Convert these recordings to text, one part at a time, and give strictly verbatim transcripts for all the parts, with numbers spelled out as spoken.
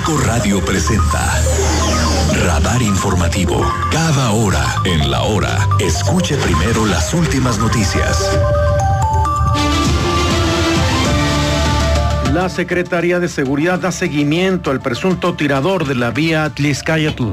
Cinco Radio presenta Radar Informativo. Cada hora en la hora, escuche primero las últimas noticias. La Secretaría de Seguridad da seguimiento al presunto tirador de la vía Atlixcayotl.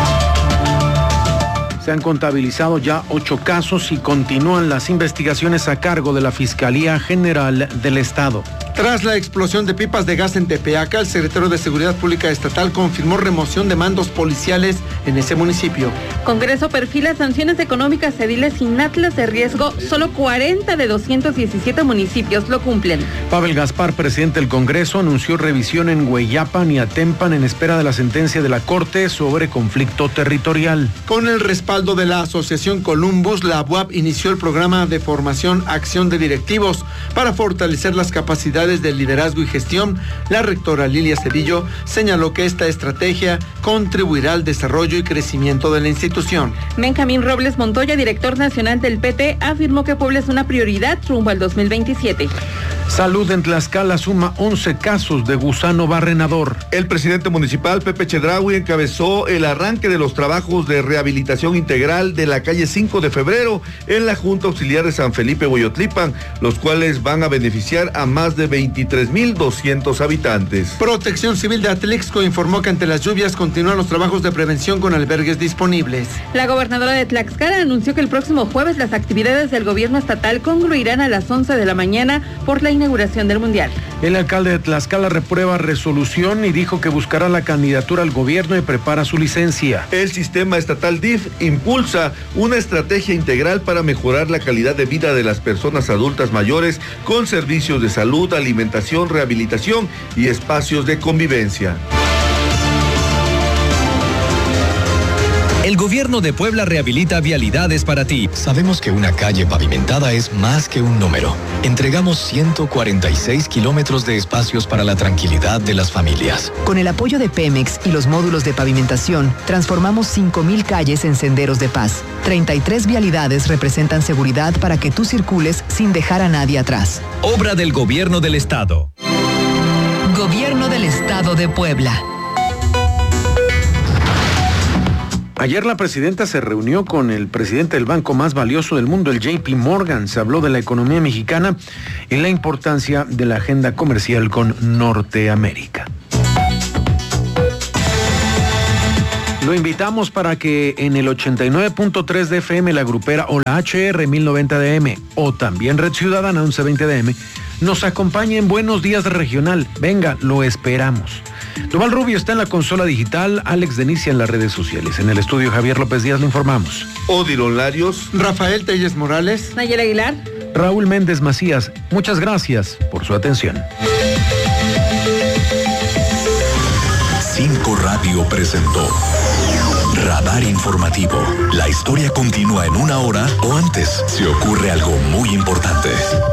Se han contabilizado ya ocho casos y continúan las investigaciones a cargo de la Fiscalía General del Estado. Tras la explosión de pipas de gas en Tepeaca, el secretario de Seguridad Pública Estatal confirmó remoción de mandos policiales en ese municipio. Congreso perfila sanciones económicas ediles sin atlas de riesgo. Solo cuarenta de doscientos diecisiete municipios lo cumplen. Pavel Gaspar, presidente del Congreso, anunció revisión en Hueyapan y Atempan en espera de la sentencia de la Corte sobre conflicto territorial. Con el respaldo de la Asociación Columbus, la U A P inició el programa de formación Acción de Directivos para fortalecer las capacidades de liderazgo y gestión. La rectora Lilia Cedillo señaló que esta estrategia contribuirá al desarrollo y crecimiento de la institución. Benjamín Robles Montoya, director nacional del P T, afirmó que Puebla es una prioridad rumbo al dos mil veintisiete. Salud en Tlaxcala suma once casos de gusano barrenador. El presidente municipal, Pepe Chedraui, encabezó el arranque de los trabajos de rehabilitación integral de la calle cinco de febrero en la Junta Auxiliar de San Felipe Hueyotlipan, los cuales van a beneficiar a más de veintitrés mil doscientos habitantes. Protección Civil de Atlixco informó que ante las lluvias continúan los trabajos de prevención con albergues disponibles. La gobernadora de Tlaxcala anunció que el próximo jueves las actividades del gobierno estatal concluirán a las once de la mañana por la inauguración del Mundial. El alcalde de Tlaxcala reprueba resolución y dijo que buscará la candidatura al gobierno y prepara su licencia. El sistema estatal D I F impulsa una estrategia integral para mejorar la calidad de vida de las personas adultas mayores con servicios de salud, alimentación, rehabilitación y espacios de convivencia. El gobierno de Puebla rehabilita vialidades para ti. Sabemos que una calle pavimentada es más que un número. Entregamos ciento cuarenta y seis kilómetros de espacios para la tranquilidad de las familias. Con el apoyo de Pemex y los módulos de pavimentación, transformamos cinco mil calles en senderos de paz. treinta y tres vialidades representan seguridad para que tú circules sin dejar a nadie atrás. Obra del Gobierno del Estado. Gobierno del Estado de Puebla. Ayer la presidenta se reunió con el presidente del banco más valioso del mundo, el J P Morgan. Se habló de la economía mexicana y la importancia de la agenda comercial con Norteamérica. Lo invitamos para que en el ochenta y nueve punto tres de F M, la grupera o la H R mil noventa D M o también Red Ciudadana once veinte D M nos acompañe en Buenos Días Regional. Venga, lo esperamos. Duval Rubio está en la consola digital, Alex Denicia en las redes sociales. En el estudio Javier López Díaz le informamos. Odilon Larios, Rafael Telles Morales, Nayel Aguilar, Raúl Méndez Macías. Muchas gracias por su atención. Cinco Radio presentó Radar Informativo. La historia continúa en una hora o antes. Se ocurre algo muy importante.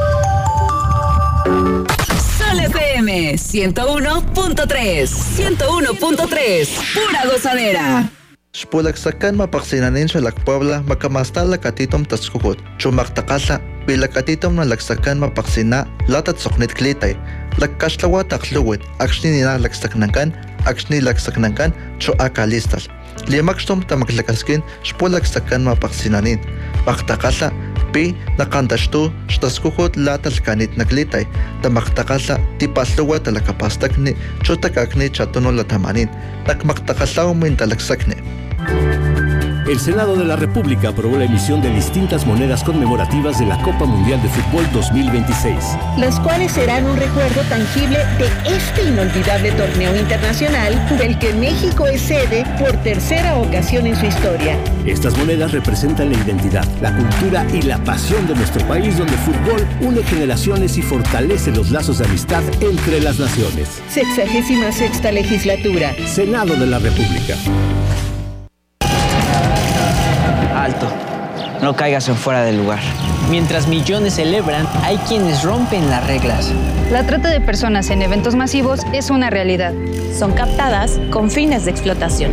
Sol F M ciento uno punto tres. ciento uno punto tres. Pura gozadera. Xpulaksakan mapaksinanin sa Lakpuebla makamasta lakatitom taskukot. Chumaktakasa pilakatitom na laksakan mapaksina latat soknit klitay. Lakkashlawa takluwit akshni nina laksaknangkan akshni laksaknangkan cho akalistas. Limakstom tamaklakaskin xpulaksakan mapaksinanin. Maktakasa pi nakantashtu xtaskukot latal kanit naklitay. Tamaktakasa tipasluwa talakapastakni chotakakni chatuno latamanin. Takmaktakasa umin talaksakni. El Senado de la República aprobó la emisión de distintas monedas conmemorativas de la Copa Mundial de Fútbol dos mil veintiséis. Las cuales serán un recuerdo tangible de este inolvidable torneo internacional del que México es sede por tercera ocasión en su historia. Estas monedas representan la identidad, la cultura y la pasión de nuestro país, donde el fútbol une generaciones y fortalece los lazos de amistad entre las naciones. Sexagésima sexta legislatura. Senado de la República. Alto, no caigas en fuera del lugar. Mientras millones celebran, hay quienes rompen las reglas. La trata de personas en eventos masivos es una realidad. Son captadas con fines de explotación.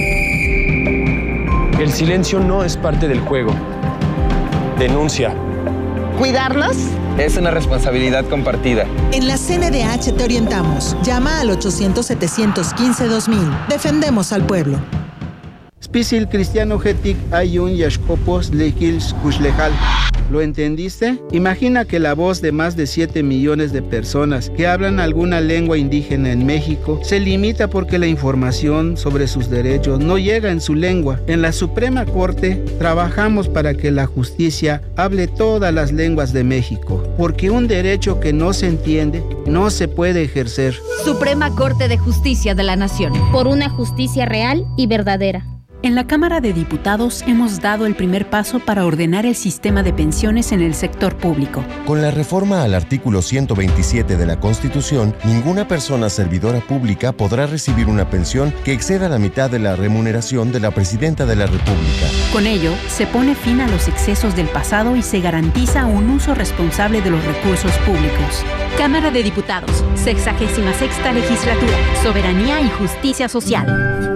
El silencio no es parte del juego. Denuncia. Cuidarnos Es una responsabilidad compartida. En la C N D H te orientamos. Llama al ochocientos, setecientos quince, dos mil. Defendemos al pueblo. Spisil cristiano getic ayun yashkopos lekils kushlejal. ¿Lo entendiste? Imagina que la voz de más de siete millones de personas que hablan alguna lengua indígena en México se limita porque la información sobre sus derechos no llega en su lengua. En la Suprema Corte trabajamos para que la justicia hable todas las lenguas de México, porque un derecho que no se entiende no se puede ejercer. Suprema Corte de Justicia de la Nación. Por una justicia real y verdadera. En la Cámara de Diputados hemos dado el primer paso para ordenar el sistema de pensiones en el sector público. Con la reforma al artículo ciento veintisiete de la Constitución, ninguna persona servidora pública podrá recibir una pensión que exceda la mitad de la remuneración de la Presidenta de la República. Con ello, se pone fin a los excesos del pasado y se garantiza un uso responsable de los recursos públicos. Cámara de Diputados, sexagésima sexta legislatura, Soberanía y Justicia Social.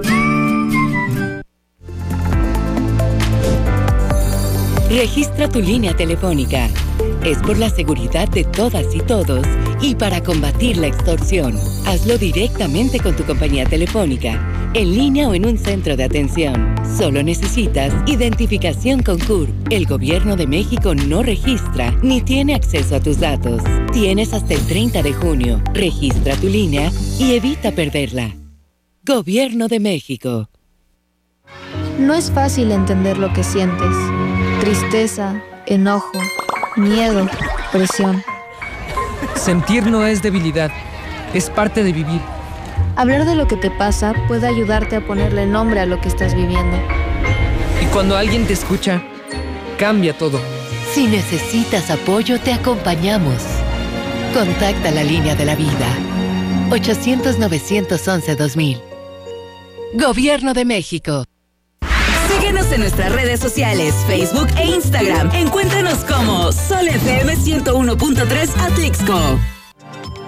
Registra tu línea telefónica. Es por la seguridad de todas y todos y para combatir la extorsión. Hazlo directamente con tu compañía telefónica, en línea o en un centro de atención. Solo necesitas identificación con C U R. El Gobierno de México no registra ni tiene acceso a tus datos. Tienes hasta el treinta de junio. Registra tu línea y evita perderla. Gobierno de México. No es fácil entender lo que sientes. Tristeza, enojo, miedo, presión. Sentir no es debilidad, es parte de vivir. Hablar de lo que te pasa puede ayudarte a ponerle nombre a lo que estás viviendo. Y cuando alguien te escucha, cambia todo. Si necesitas apoyo, te acompañamos. Contacta la línea de la vida. ochocientos, novecientos once, dos mil. Gobierno de México. Síguenos en nuestras redes sociales, Facebook e Instagram. Encuéntranos como Sol F M ciento uno punto tres Atlixco.